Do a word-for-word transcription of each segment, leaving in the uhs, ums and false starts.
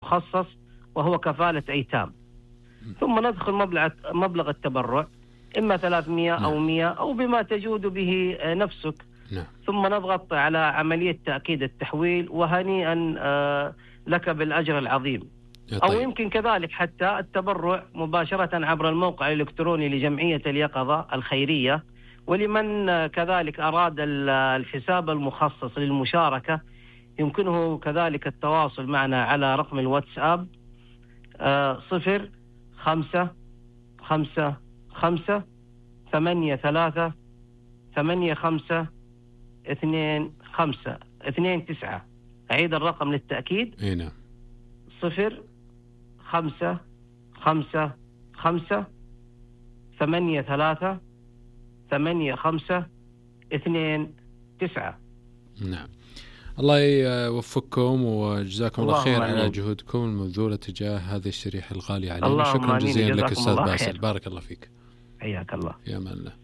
مخصص وهو كفالة أيتام. ثم ندخل مبلغ مبلغ التبرع إما ثلاثمائة أو مئة أو بما تجود به نفسك. نعم. ثم نضغط على عملية تأكيد التحويل، وهنيئا لك بالأجر العظيم. طيب. أو يمكن كذلك حتى التبرع مباشرة عبر الموقع الإلكتروني لجمعية اليقظة الخيرية. ولمن كذلك أراد الحساب المخصص للمشاركة يمكنه كذلك التواصل معنا على رقم الواتساب صفر خمسة خمسة خمسة ثمانية ثلاثة ثمانية خمسة اثنين خمسة اثنين تسعة. أعيد الرقم للتأكيد. هنا صفر خمسة خمسة خمسة ثمانية ثلاثة ثمانية خمسة اثنين تسعة. نعم. الله يوفقكم وجزاكم الله خير على آمين. جهودكم المبذولة تجاه هذه الشريحة الغالية علينا. شكرا جزيلا لك أستاذ باسل، بارك الله فيك. حياك الله. يا من الله.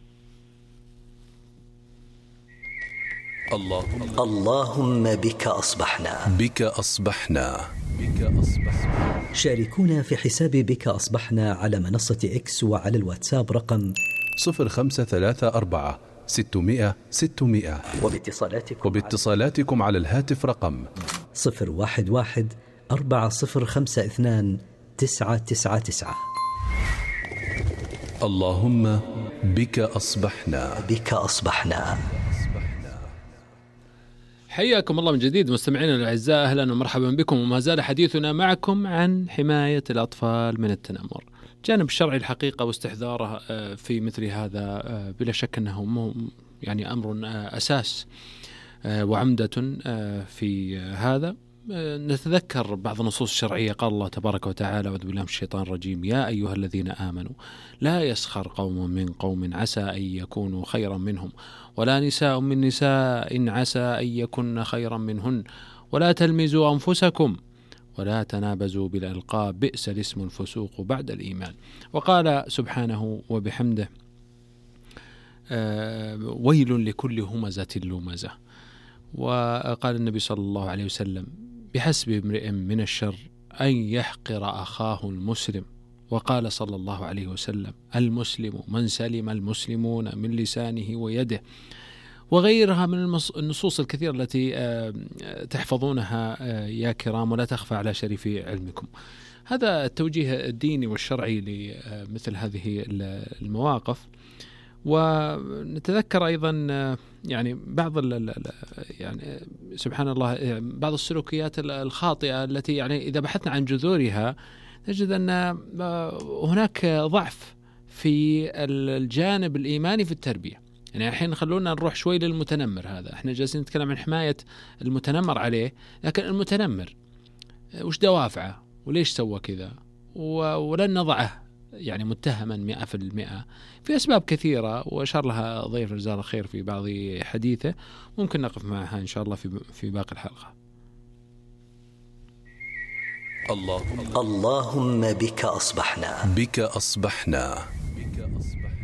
اللهم اللهم بك أصبحنا بك أصبحنا بك أصبحنا. شاركونا في حساب بك أصبحنا على منصة إكس وعلى الواتساب رقم صفر خمسة ثلاثة أربعة ستمائة ستمائة. وباتصالاتكم وباتصالاتكم على الهاتف رقم صفر واحد واحد أربعة صفر خمسة اثنان تسعة تسعة تسعة. اللهم بك أصبحنا بك أصبحنا. حياكم الله من جديد مستمعينا الأعزاء، أهلا ومرحبا بكم. وما زال حديثنا معكم عن حماية الأطفال من التنمر. جانب الشرعي الحقيقة واستحضاره في مثل هذا بلا شك أنه يعني أمر أساس وعمدة في هذا. نتذكر بعض النصوص الشرعية. قال الله تبارك وتعالى: أعوذ بالله من الشيطان الرجيم: يا أيها الذين آمنوا لا يسخر قوم من قوم عسى أن يكونوا خيرا منهم ولا نساء من نساء عسى أن يكن خيرا منهن ولا تلمزوا أنفسكم ولا تنابزوا بالألقاب بئس الاسم الفسوق بعد الإيمان. وقال سبحانه وبحمده: ويل لكل همزة لمزة. وقال النبي صلى الله عليه وسلم: بحسب امرئ من الشر أن يحقر أخاه المسلم. وقال صلى الله عليه وسلم: المسلم من سلم المسلمون من لسانه ويده. وغيرها من النصوص الكثيرة التي تحفظونها يا كرام ولا تخفى على شريف علمكم. هذا التوجيه الديني والشرعي لمثل هذه المواقف. ونتذكر أيضا يعني بعض يعني سبحان الله بعض السلوكيات الخاطئة التي يعني إذا بحثنا عن جذورها نجد أن هناك ضعف في الجانب الإيماني في التربية. يعني الحين خلونا نروح شوي للمتنمر. هذا احنا جالسين نتكلم عن حماية المتنمر عليه، لكن المتنمر وش دوافعه وليش سوى كذا، ولن نضعه يعني متهما مئة في المئة. في أسباب كثيرة وأشار لها ضيف جزاه الله خير في بعض حديثه، ممكن نقف معها إن شاء الله في في باقي الحلقة. اللهم اللهم بك أصبحنا بك أصبحنا بك أصبحنا.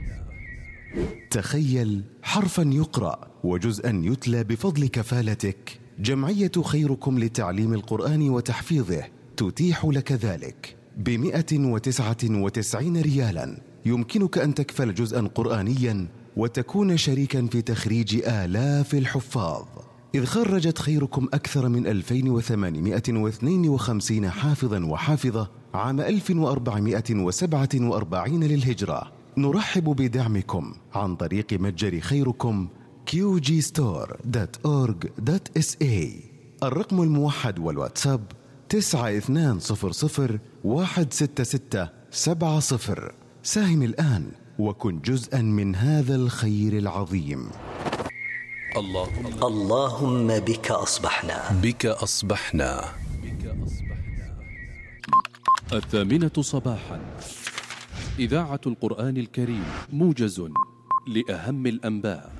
تخيل حرفا يقرأ وجزءا يتلى بفضل كفالتك. جمعية خيركم لتعليم القرآن وتحفيظه تتيح لك ذلك بمئة وتسعة وتسعين ريالا. يمكنك أن تكفل جزءا قرآنيا وتكون شريكا في تخريج آلاف الحفاظ، إذ خرجت خيركم أكثر من ألفين وثمانمائة واثنين وخمسين حافظا وحافظة عام ألف وأربعمائة وسبعة وأربعين للهجرة. نرحب بدعمكم عن طريق متجر خيركم كيو جي ستور دوت أورج دوت إس إيه. الرقم الموحد والواتساب تسعة اثنان صفر صفر واحد ستة ستة سبعة صفر. ساهم الآن وكن جزءا من هذا الخير العظيم. اللهم اللهم بك أصبحنا بك أصبحنا بك أصبحنا. الثامنة صباحا، إذاعة القرآن الكريم، موجز لأهم الأنباء.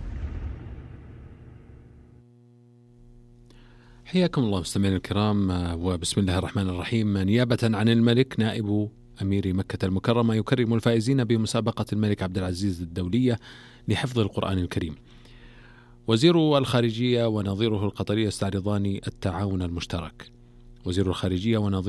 حياكم الله مستمعينا الكرام، وبسم الله الرحمن الرحيم. نيابة عن الملك نائب أمير مكة المكرمة يكرم الفائزين بمسابقة الملك عبد العزيز الدولية لحفظ القرآن الكريم. وزير الخارجية ونظيره القطري يستعرضان التعاون المشترك. وزير الخارجية ونظيره